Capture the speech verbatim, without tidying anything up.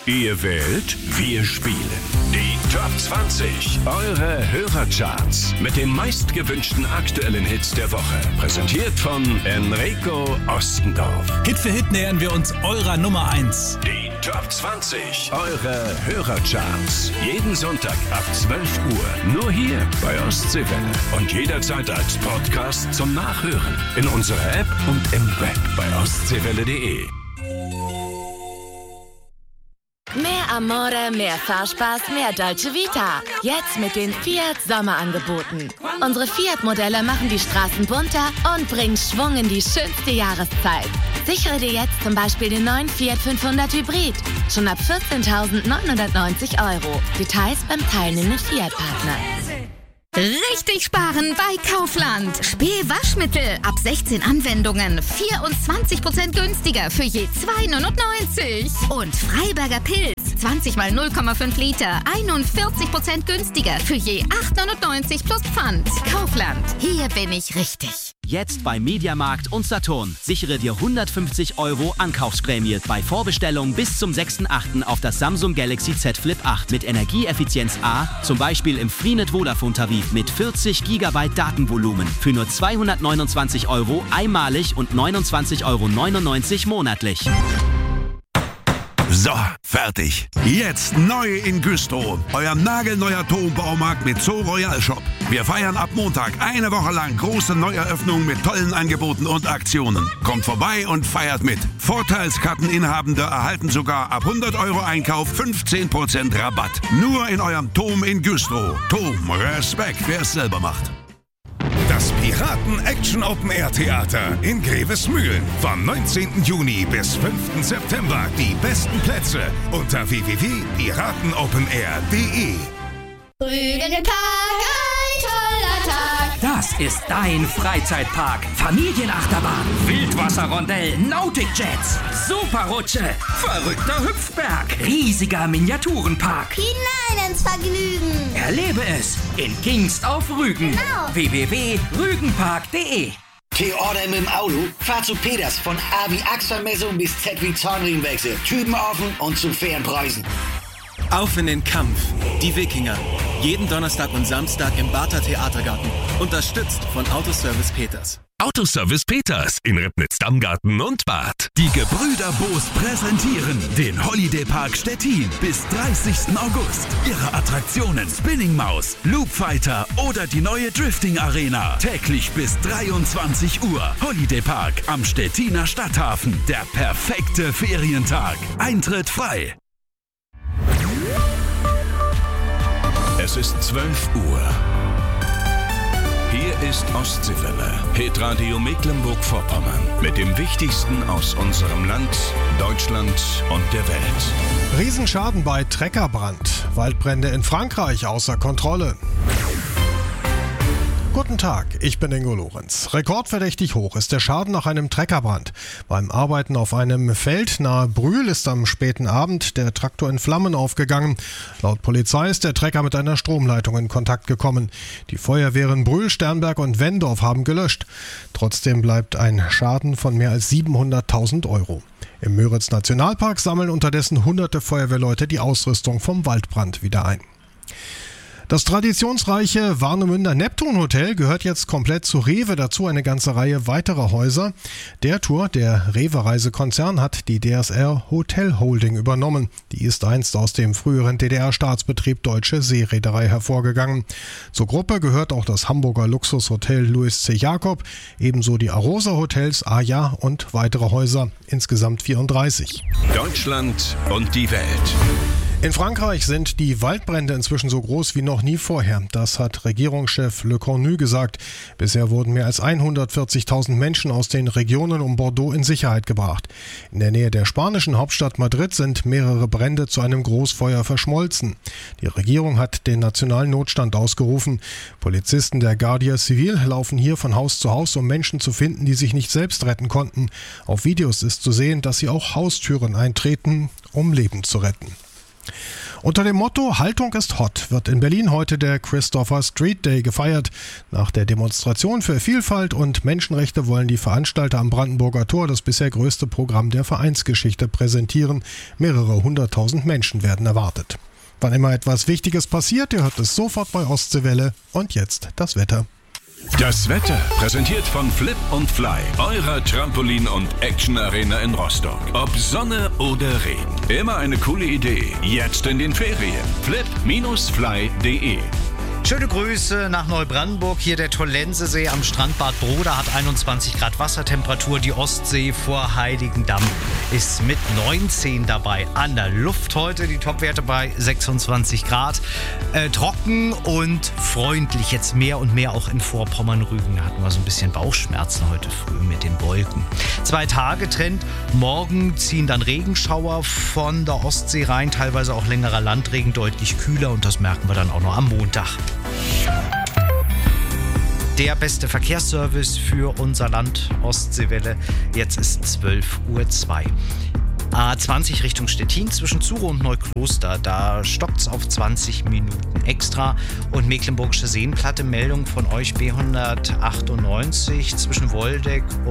Ihr wählt, wir spielen. Die Top zwanzig, eure Hörercharts mit den meistgewünschten aktuellen Hits der Woche. Präsentiert von Enrico Ostendorf. Hit für Hit nähern wir uns eurer Nummer eins. Die Top zwanzig, eure Hörercharts. Jeden Sonntag ab zwölf Uhr. Nur hier bei Ostseewelle. Und jederzeit als Podcast zum Nachhören. In unserer App und im Web bei ostseewelle punkt de. Mehr Amore, mehr Fahrspaß, mehr Dolce Vita. Jetzt mit den Fiat Sommerangeboten. Unsere Fiat-Modelle machen die Straßen bunter und bringen Schwung in die schönste Jahreszeit. Sichere dir jetzt zum Beispiel den neuen Fiat fünfhundert Hybrid. Schon ab vierzehntausendneunhundertneunzig Euro. Details beim teilnehmenden Fiat-Partner. Richtig sparen bei Kaufland. Spee-Waschmittel ab sechzehn Anwendungen. vierundzwanzig Prozent günstiger für je zwei neunundneunzig. Und Freiberger Pilz. zwanzig mal null Komma fünf Liter. einundvierzig Prozent günstiger für je acht neunundneunzig plus Pfand. Kaufland. Hier bin ich richtig. Jetzt bei Mediamarkt und Saturn. Sichere dir hundertfünfzig Euro Ankaufsprämie bei Vorbestellung bis zum sechsten achten auf das Samsung Galaxy Z Flip acht mit Energieeffizienz A, zum Beispiel im Freenet Vodafone-Tarif mit vierzig Gigabyte Datenvolumen für nur zweihundertneunundzwanzig Euro einmalig und neunundzwanzig Euro neunundneunzig monatlich. So, fertig. Jetzt neu in Güstrow. Euer nagelneuer Turmbaumarkt mit Zoo Royal Shop. Wir feiern ab Montag eine Woche lang große Neueröffnungen mit tollen Angeboten und Aktionen. Kommt vorbei und feiert mit. Vorteilskarteninhabende erhalten sogar ab hundert Euro Einkauf fünfzehn Prozent Rabatt. Nur in eurem Turm in Güstrow. Turm, Respekt, wer es selber macht. Das Piraten-Action-Open-Air-Theater in Grevesmühlen. Vom neunzehnten Juni bis fünften September. Die besten Plätze unter w w w punkt piratenopenair punkt de. Rügenpark, ein toller Tag. Das ist dein Freizeitpark. Familienachterbahn, Wildwasserrondell, Nautic-Jets, Superrutsche, verrückter Hüpfberg, riesiger Miniaturenpark. Hinein ins Vergnügen. Erlebe es in Kingst auf Rügen. Genau. w w w punkt rügenpark punkt de. T-Order mit dem Auto? Fahr zu Peters von A wie Achsvermessung bis Z wie Zahnriemenwechsel. Typen offen und zu fairen Preisen. Auf in den Kampf. Die Wikinger. Jeden Donnerstag und Samstag im Barther Theatergarten. Unterstützt von Autoservice Peters. Autoservice Peters in Ribnitz-Dammgarten und Bad. Die Gebrüder Boos präsentieren den Holiday Park Stettin bis dreißigsten August. Ihre Attraktionen Spinning Maus, Loop Fighter oder die neue Drifting Arena. Täglich bis dreiundzwanzig Uhr. Holiday Park am Stettiner Stadthafen. Der perfekte Ferientag. Eintritt frei. Es ist zwölf Uhr. Hier ist Ostseewelle, Hitradio Mecklenburg-Vorpommern. Mit dem Wichtigsten aus unserem Land, Deutschland und der Welt. Riesenschaden bei Treckerbrand. Waldbrände in Frankreich außer Kontrolle. Guten Tag, ich bin Ingo Lorenz. Rekordverdächtig hoch ist der Schaden nach einem Treckerbrand. Beim Arbeiten auf einem Feld nahe Brühl ist am späten Abend der Traktor in Flammen aufgegangen. Laut Polizei ist der Trecker mit einer Stromleitung in Kontakt gekommen. Die Feuerwehren Brühl, Sternberg und Wendorf haben gelöscht. Trotzdem bleibt ein Schaden von mehr als siebenhunderttausend Euro. Im Müritz-Nationalpark sammeln unterdessen hunderte Feuerwehrleute die Ausrüstung vom Waldbrand wieder ein. Das traditionsreiche Warnemünder Neptun Hotel gehört jetzt komplett zu Rewe, dazu eine ganze Reihe weiterer Häuser. Der Tour, der Rewe-Reisekonzern, hat die D S R Hotel Holding übernommen. Die ist einst aus dem früheren D D R-Staatsbetrieb Deutsche Seereederei hervorgegangen. Zur Gruppe gehört auch das Hamburger Luxushotel Louis C. Jakob, ebenso die Arosa Hotels, Aja und weitere Häuser, insgesamt vierunddreißig. Deutschland und die Welt. In Frankreich sind die Waldbrände inzwischen so groß wie noch nie vorher. Das hat Regierungschef Le Cornu gesagt. Bisher wurden mehr als hundertvierzigtausend Menschen aus den Regionen um Bordeaux in Sicherheit gebracht. In der Nähe der spanischen Hauptstadt Madrid sind mehrere Brände zu einem Großfeuer verschmolzen. Die Regierung hat den nationalen Notstand ausgerufen. Polizisten der Guardia Civil laufen hier von Haus zu Haus, um Menschen zu finden, die sich nicht selbst retten konnten. Auf Videos ist zu sehen, dass sie auch Haustüren eintreten, um Leben zu retten. Unter dem Motto Haltung ist hot wird in Berlin heute der Christopher Street Day gefeiert. Nach der Demonstration für Vielfalt und Menschenrechte wollen die Veranstalter am Brandenburger Tor das bisher größte Programm der Vereinsgeschichte präsentieren. Mehrere hunderttausend Menschen werden erwartet. Wann immer etwas Wichtiges passiert, ihr hört es sofort bei Ostseewelle. Und jetzt das Wetter. Das Wetter präsentiert von Flip und Fly, eurer Trampolin- und Action-Arena in Rostock. Ob Sonne oder Regen, immer eine coole Idee. Jetzt in den Ferien. flip Bindestrich fly punkt de. Schöne Grüße nach Neubrandenburg. Hier der Tollensesee am Strandbad Broda hat einundzwanzig Grad Wassertemperatur. Die Ostsee vor Heiligendamm ist mit neunzehn dabei. An der Luft heute die Topwerte bei sechsundzwanzig Grad. Äh, trocken und freundlich. Jetzt mehr und mehr auch in Vorpommern-Rügen. Da hatten wir so ein bisschen Bauchschmerzen heute früh mit den Wolken. Zwei Tage Trend. Morgen ziehen dann Regenschauer von der Ostsee rein. Teilweise auch längerer Landregen, deutlich kühler. Und das merken wir dann auch noch am Montag. Der beste Verkehrsservice für unser Land, Ostseewelle. Jetzt ist zwölf Uhr zwei. A zwanzig Richtung Stettin zwischen Zuro und Neukloster. Da stockt es auf zwanzig Minuten extra. Und Mecklenburgische Seenplatte, Meldung von euch B hundertachtundneunzig zwischen Woldeck